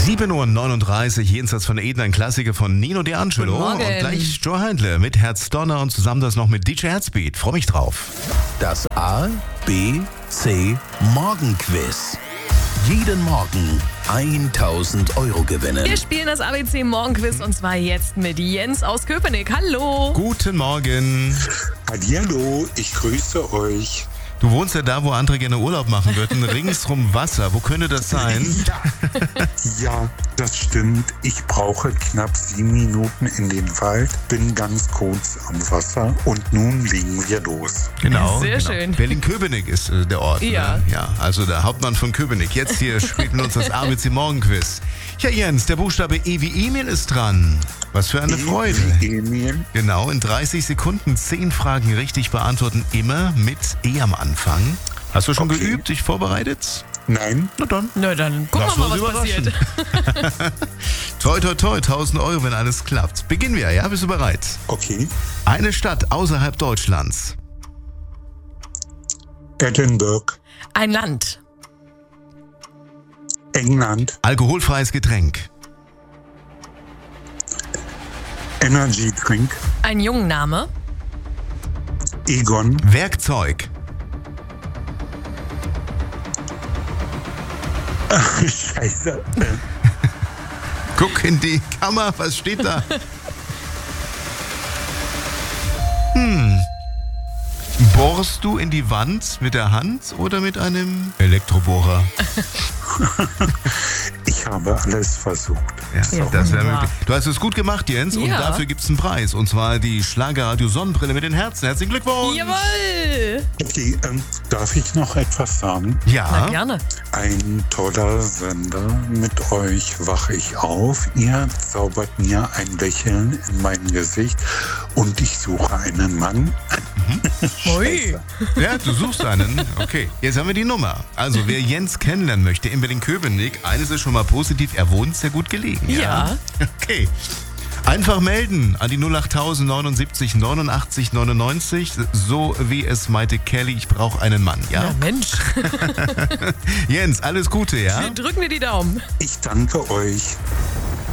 7:39 Uhr, jenseits von Eden, ein Klassiker von Nino D'Angelo. Guten Morgen. Und gleich Joe Handler mit Herz Donner und zusammen das noch mit DJ Herzbeat. Freue mich drauf. Das A, B, C Morgenquiz. Jeden Morgen 1.000 Euro gewinnen. Wir spielen das ABC Morgenquiz und zwar jetzt mit Jens aus Köpenick. Hallo. Guten Morgen. Hallihallo, ich grüße euch. Du wohnst ja da, wo andere gerne Urlaub machen würden, ringsrum Wasser. Wo könnte das sein? Ja, das stimmt. Ich brauche knapp 7 Minuten in den Wald, bin ganz kurz am Wasser und nun legen wir los. Genau. Sehr genau. schön. Berlin-Köpenick ist der Ort. Ja. Ne? Ja. Also der Hauptmann von Köpenick. Jetzt hier spielt mit uns das ABC Morgenquiz. Ja, Jens, der Buchstabe E wie Emil ist dran. Was für eine Freude. Emil, Genau, in 30 Sekunden 10 Fragen richtig beantworten, immer mit E am Anfang. Hast du schon Okay. geübt, dich vorbereitet? nein, Na dann. Na dann gucken Lass wir mal, uns was überraschen. passiert. Toi, toi, toi, 1.000 Euro, wenn alles klappt. Beginnen wir, ja? Bist du bereit? okay. Eine Stadt außerhalb Deutschlands. Edinburgh, Ein Land. England, Alkoholfreies Getränk. Energy Drink, Ein Jungenname. Egon, Werkzeug. Scheiße, Guck in die Kamera, was steht da? Bohrst du in die Wand mit der Hand oder mit einem Elektrobohrer? ich habe alles versucht. Ja, Ja, das wär wunderbar. möglich. Du hast es gut gemacht, Jens, und Ja. dafür gibt es einen Preis. Und zwar die Schlagerradio Sonnenbrille mit den Herzen. Herzlichen Glückwunsch! Jawohl. Okay, darf ich noch etwas sagen? Na Ja, gerne. Ein toller Sender, mit euch wache ich auf. Ihr zaubert mir ein Lächeln in mein Gesicht und ich suche einen Mann. Ui. ja, du suchst einen. Okay, jetzt haben wir die Nummer. Also, wer Jens kennenlernen möchte in Berlin-Köpenick, eines ist schon mal positiv, er wohnt sehr gut gelegen. Ja. Okay. Einfach melden an die 08000 79 89 99, so wie es meinte Kelly, ich brauche einen Mann, Na ja? Mensch, Jens, alles Gute, ja? wir drücken dir die Daumen. Ich danke euch.